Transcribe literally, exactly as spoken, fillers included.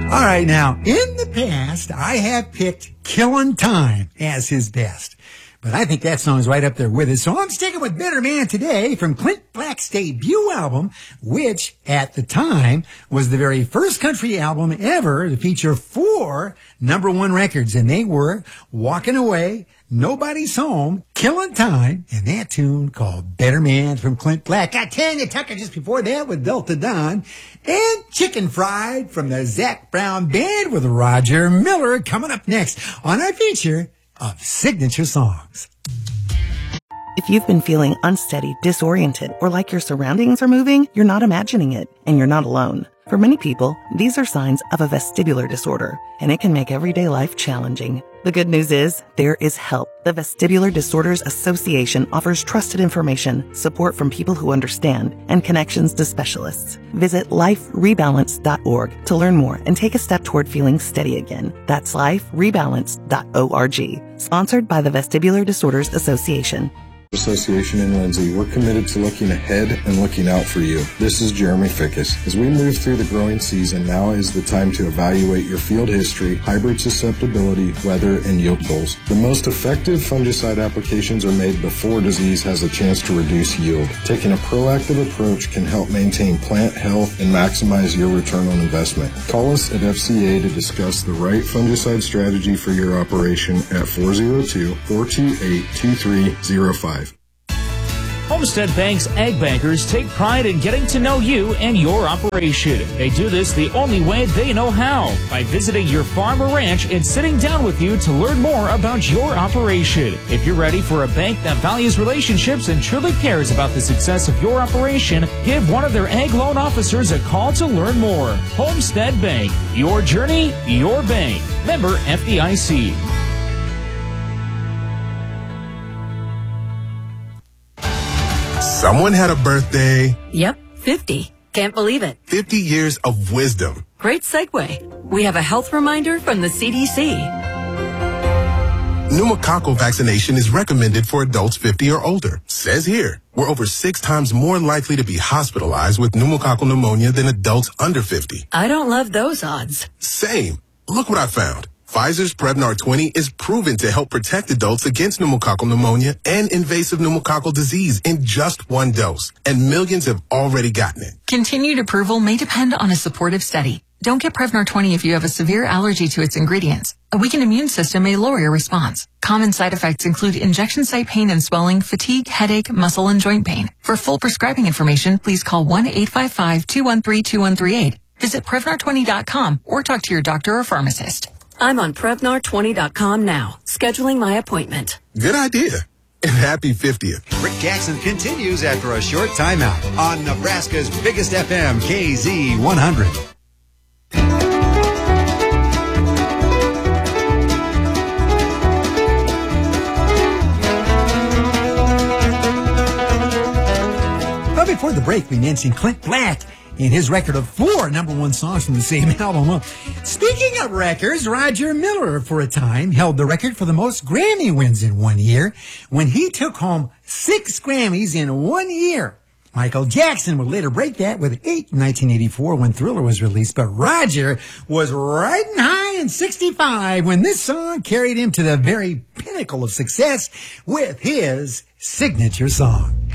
All right, now, in the past, I have picked Killin' Time as his best. But I think that song's right up there with it. So I'm sticking with Better Man today from Clint Black's debut album, which at the time was the very first country album ever to feature four number one records. And they were Walking Away, Nobody's Home, Killin' Time, and that tune called Better Man from Clint Black. Got Tanya Tucker just before that with Delta Dawn, and Chicken Fried from the Zac Brown Band with Roger Miller coming up next on our feature of Signature Songs. If you've been feeling unsteady, disoriented, or like your surroundings are moving, you're not imagining it, and you're not alone. For many people, these are signs of a vestibular disorder, and it can make everyday life challenging. The good news is, there is help. The Vestibular Disorders Association offers trusted information, support from people who understand, and connections to specialists. Visit life rebalance dot org to learn more and take a step toward feeling steady again. That's life rebalance dot org. Sponsored by the Vestibular Disorders Association. Association in Lindsay, we're committed to looking ahead and looking out for you. This is Jeremy Fickus. As we move through the growing season, now is the time to evaluate your field history, hybrid susceptibility, weather, and yield goals. The most effective fungicide applications are made before disease has a chance to reduce yield. Taking a proactive approach can help maintain plant health and maximize your return on investment. Call us at F C A to discuss the right fungicide strategy for your operation at four oh two, four two eight, two three oh five. Homestead Bank's Ag Bankers take pride in getting to know you and your operation. They do this the only way they know how, by visiting your farm or ranch and sitting down with you to learn more about your operation. If you're ready for a bank that values relationships and truly cares about the success of your operation, give one of their ag loan officers a call to learn more. Homestead Bank, your journey, your bank. Member F D I C. Someone had a birthday. Yep, fifty. Can't believe it. fifty years of wisdom. Great segue. We have a health reminder from the C D C. Pneumococcal vaccination is recommended for adults fifty or older. Says here, we're over six times more likely to be hospitalized with pneumococcal pneumonia than adults under fifty. I don't love those odds. Same. Look what I found. Pfizer's Prevnar twenty is proven to help protect adults against pneumococcal pneumonia and invasive pneumococcal disease in just one dose. And millions have already gotten it. Continued approval may depend on a supportive study. Don't get Prevnar twenty if you have a severe allergy to its ingredients. A weakened immune system may lower your response. Common side effects include injection site pain and swelling, fatigue, headache, muscle, and joint pain. For full prescribing information, please call one eight five five, two one three, two one three eight. Visit Prevnar twenty dot com or talk to your doctor or pharmacist. I'm on Prevnar twenty dot com now, scheduling my appointment. Good idea. And happy fiftieth. Rick Jackson continues after a short timeout on Nebraska's biggest F M, K Z one hundred. Well, before the break, we mentioned Clint Black and his record of four number one songs from the same album. Well, speaking of records, Roger Miller, for a time, held the record for the most Grammy wins in one year when he took home six Grammys in one year. Michael Jackson would later break that with eight in nineteen eighty-four when Thriller was released, but Roger was riding high in sixty-five when this song carried him to the very pinnacle of success with his signature song.